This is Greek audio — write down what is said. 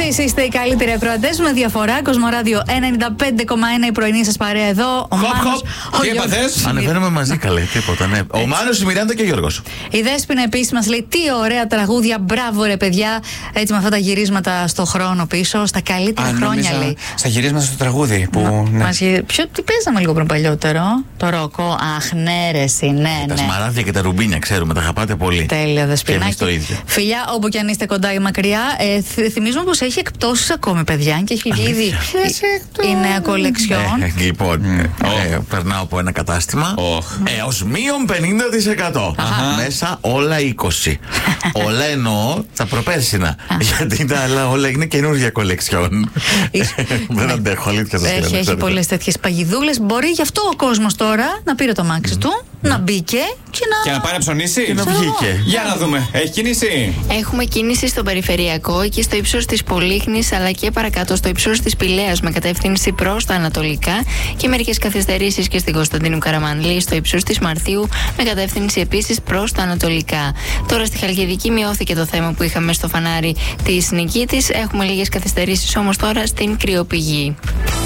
Εσείς είστε οι καλύτεροι ακροατές με διαφορά. Κοσμοράδιο 95,1 η πρωινή σας παρέα εδώ. Ο Μάνος. Τι έπαθες? Ανεβαίνουμε μαζί, καλέ, τίποτα. Ναι. Ο Μάνος, η Μιράντα και ο Γιώργος. Η Δέσποινα επίσης μας λέει: τι ωραία τραγούδια, μπράβο ρε παιδιά. Έτσι με αυτά τα γυρίσματα στο χρόνο πίσω, στα καλύτερα χρόνια λέει. Στα γυρίσματα στο τραγούδι που. Τι παίζαμε λίγο πριν παλιότερο, το ροκό. Αχ, ναι, ρε, ναι. Τα σμαράδια και τα ρουμπίνια, ξέρουμε, τα αγαπάτε πολύ. Τέλεια, Δεσποινάκη. το ίδιο. Φιλιά, όπου και αν είστε κοντά ή μακριά, θυμίζουμε πως έχει εκπτώσεις ακόμη, παιδιά, και έχει βγει ήδη η νέα κολεξιόν. Λοιπόν, περνάω από ένα κατάστημα έως μείον 50%. Μέσα όλα 20. Όλα εννοώ τα προπέρσινα. Γιατί τα άλλα όλα είναι καινούργια κολεξιόν. Δεν αντέχω, αλήθεια σας λέω. Έχει πολλές τέτοιες παγιδούλες. Μπορεί γι' αυτό ο κόσμος τώρα να πήρε το μάξι του, να μπήκε και να πάει να ψωνίσει. Και να βγήκε. Για να δούμε. Έχει κίνηση? Έχουμε κίνηση στο περιφερειακό, εκεί στο ύψος της Πολύχνης, αλλά και παρακάτω στο ύψος της Πηλαίας με κατεύθυνση προς τα ανατολικά, και μερικές καθυστερήσεις και στην Κωνσταντίνου Καραμανλή στο ύψος της Μαρτίου με κατεύθυνση επίσης προς τα ανατολικά. Τώρα στη Χαλκιδική μειώθηκε το θέμα που είχαμε στο φανάρι της Νικήτης. Έχουμε λίγες καθυστερήσεις όμως τώρα στην Κρυοπηγή.